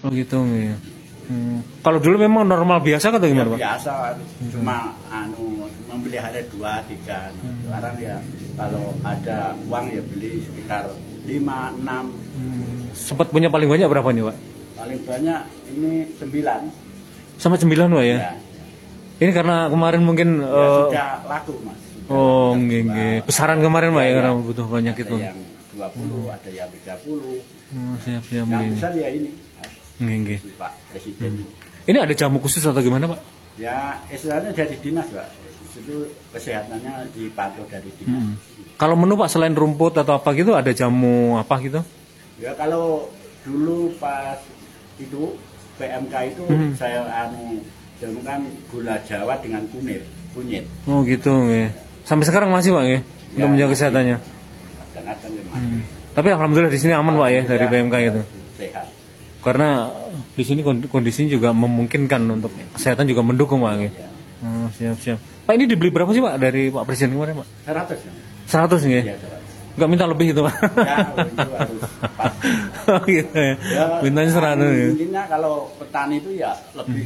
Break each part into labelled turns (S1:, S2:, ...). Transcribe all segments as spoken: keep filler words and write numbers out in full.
S1: Oh gitu ya. Hmm. Kalau dulu memang normal biasa atau gimana, Pak?
S2: Ya, biasa, cuma anu memelihara dua tiga. Hmm. Sekarang ya kalau ada uang ya beli sekitar lima enam.
S1: Hmm. Sempat punya paling banyak berapa nih, Pak?
S2: Paling banyak ini sembilan.
S1: Sama sembilan, Pak ya? Ya. Ini karena kemarin mungkin
S2: ya,
S1: uh...
S2: sudah laku, Mas. Sudah
S1: oh, nggih. Besaran kemarin, Pak ya, ya, karena butuh banyak
S2: ada
S1: itu.
S2: Yang dua puluh, hmm. ada yang tiga puluh.
S1: Oh, siap, siap.
S2: Yang besar ya ini.
S1: Nggih,
S2: Pak Presiden.
S1: Hmm. Ini ada jamu khusus atau gimana, Pak?
S2: Ya, istilahnya dari dinas, Pak. Itu kesehatannya dipantau dari dinas. Hmm.
S1: Kalau menu, Pak, selain rumput atau apa gitu, ada jamu apa gitu?
S2: Ya, kalau dulu pas itu P M K itu hmm. saya anu jamukan gula Jawa dengan kunyit, kunyit.
S1: Oh gitu, ya. Sampai sekarang masih, Pak, ya? Untuk ya, menjaga kesehatannya.
S2: Kadang-kadang
S1: hmm. Tapi alhamdulillah di sini aman, Pak, ya, dari P M K itu.
S2: Sehat.
S1: Karena di sini kondisinya juga memungkinkan untuk kesehatan juga mendukung, Pak. Ya. Oh, siap siap. Pak, ini dibeli berapa sih, Pak, dari Pak Presiden kemarin, Pak?
S2: Seratus.
S1: Seratus nih? Ya, nggak minta lebih itu, Pak?
S2: Ya, itu harus pasti.
S1: Oh gitu ya. Ya mintanya seratus ya.
S2: Intinya kalau petani itu ya lebih.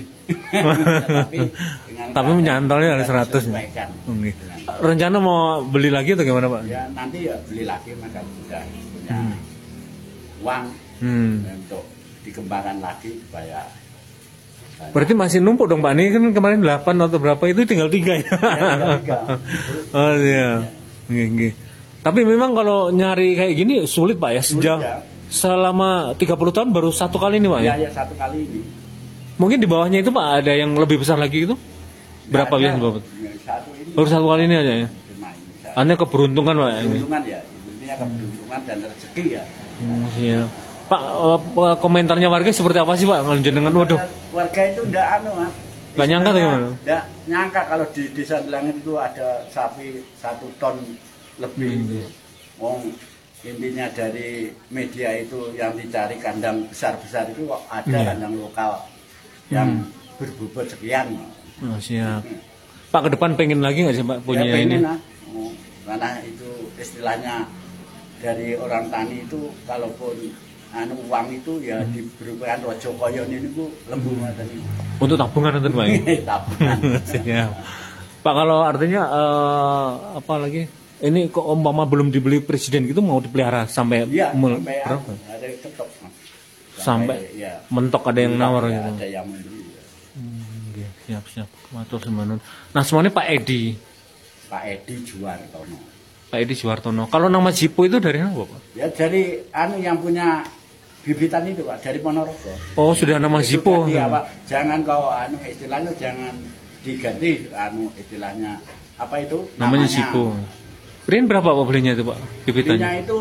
S2: tapi
S1: tapi menyantolnya harus seratus. Ya. Okay. Rencana mau beli lagi atau gimana, Pak?
S2: Ya nanti ya beli lagi, Mas, kalau sudah punya hmm. uang hmm. untuk dikembangkan lagi supaya.
S1: Berarti masih numpuk dong, Pak. Ini kan kemarin delapan atau berapa itu tinggal tiga ya? Ya tinggal tiga. Oh iya. Ya. Nggih. Tapi memang kalau nyari kayak gini sulit, Pak ya. Sejak ya. Selama tiga puluh tahun baru satu kali ini, Pak ya?
S2: Ya, ya satu kali ini.
S1: Mungkin di bawahnya itu, Pak, ada yang lebih besar lagi itu? Berapa biasa, Bapak?
S2: Satu ini.
S1: Baru satu kali ini aja ya? Hanya keberuntungan, Pak.
S2: Keberuntungan ya. Intinya keberuntungan dan rezeki ya.
S1: Hmm, iya. Pak, uh, komentarnya warga seperti apa sih, Pak? Kalau jenengan, waduh.
S2: Warga itu enggak anu, Mas.
S1: Enggak nyangka tuh gimana?
S2: Enggak nyangka kalau di desa Delangit itu ada sapi satu ton lebih. Hmm. Wong intinya dari media itu yang dicari kandang besar-besar itu kok ada hmm. kandang lokal yang hmm. berbobot sekian.
S1: Oh, siap. Hmm. Pak, ke depan pengen lagi nggak sih, Pak, punya ya, ini?
S2: Lah. Oh, karena itu istilahnya dari orang tani itu kalaupun anu uang itu ya hmm. diberikan rojo koyon ini ku lembu ngoten iki.
S1: Untuk tabungan nanti, Pak.
S2: Tabungan.
S1: Siap. Pak, kalau artinya uh, apa lagi? Ini kok umpama belum dibeli presiden gitu mau dipelihara sampai
S2: ya,
S1: mul-
S2: sampai
S1: berapa?
S2: Ada ketok, Mas.
S1: Sampai, sampai ya, mentok ada yang nawar
S2: ya,
S1: gitu.
S2: Ada yang membeli. Ya.
S1: Hmm, ya, siap siap. Matur sembahun. Nah, semuanya Pak Edi.
S2: Pak Edi Juwartono.
S1: Pak Edi Juwartono. Kalau nama Jipo itu dari mana, Pak?
S2: Ya dari anu yang punya bibitan itu, Pak, dari Ponorogo.
S1: Oh, sudah nama Jipo.
S2: Ya, Pak. Jangan kau anu istilahnya jangan diganti anu istilahnya apa itu?
S1: Namanya, namanya Jipo. Rin berapa, Pak, belinya itu, Pak? Bibitannya?
S2: Belinya itu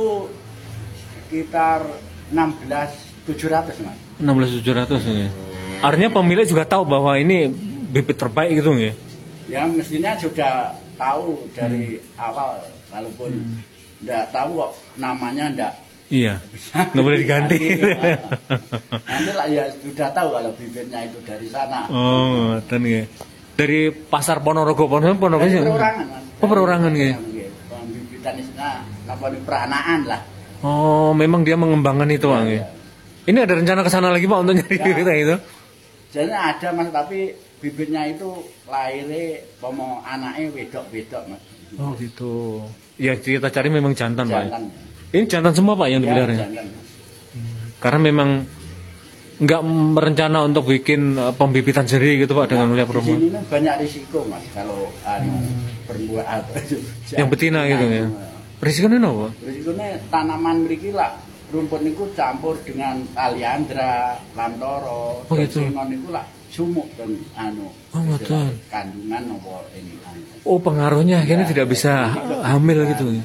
S2: sekitar enam belas tujuh ratus, Mas.
S1: enam belas tujuh ratus ya. Artinya pemilik juga tahu bahwa ini bibit terbaik gitu ya.
S2: Ya mestinya sudah tahu dari hmm. awal, walaupun enggak hmm. tahu kok namanya enggak.
S1: Iya. Enggak boleh diganti.
S2: Nanti lah ya sudah tahu kalau bibitnya itu dari sana.
S1: Oh, dan ya. Dari pasar Ponorogo, Ponorogo, Ponorogo sih.
S2: Perorangan, Mas.
S1: Oh, perorangan ya.
S2: Bibitan itu nah, laporan peranaan lah.
S1: Oh, memang dia mengembangkan itu, Bang ya. Ya. Ini ada rencana ke sana lagi, Pak, untuk nyari ya. Bibitnya itu?
S2: Jadi ada, Mas, tapi bibitnya itu lahirnya pomo anaknya wedok-wedok, Mas.
S1: Oh, gitu. Ya, kita cari memang jantan, jantan. Pak. Ya? Ini jantan semua, Pak, yang dipelihara. Ya, jantan. Hmm. Karena memang nggak merencana untuk bikin uh, pembibitan sendiri gitu, Pak, nah, dengan melihat perempuan.
S2: Di sini banyak risiko, Mas, kalau anu hmm. perempuan apa itu.
S1: Yang betina gitu ya. Risikonya apa?
S2: Risikonya tanaman mriki lah rumput niku campur dengan kaliandra, lantoro,
S1: oh, gitu.
S2: Singon niku lah sumuk dan anu.
S1: Oh, betul.
S2: Kandungan apa ini anu.
S1: Oh, pengaruhnya akhirnya ya, tidak bisa ya, hamil ya, gitu ya.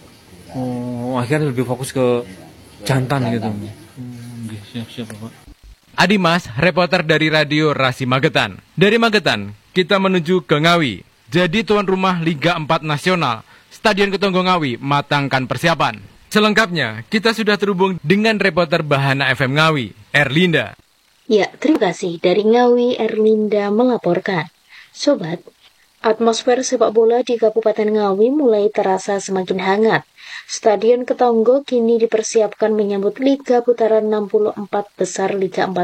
S1: Oh, akhirnya lebih fokus ke ya, jantan, jantan gitu. Ya. Hmm, siap-siap, Pak.
S3: Adimas, reporter dari Radio Rasi Magetan. Dari Magetan, kita menuju ke Ngawi. Jadi tuan rumah Liga empat Nasional, Stadion Ketonggo Ngawi matangkan persiapan. Selengkapnya, kita sudah terhubung dengan reporter Bahana F M Ngawi, Erlinda.
S4: Ya, terima kasih. Dari Ngawi, Erlinda melaporkan. Sobat, atmosfer sepak bola di Kabupaten Ngawi mulai terasa semakin hangat. Stadion Ketonggo kini dipersiapkan menyambut Liga putaran enam puluh empat besar Liga empat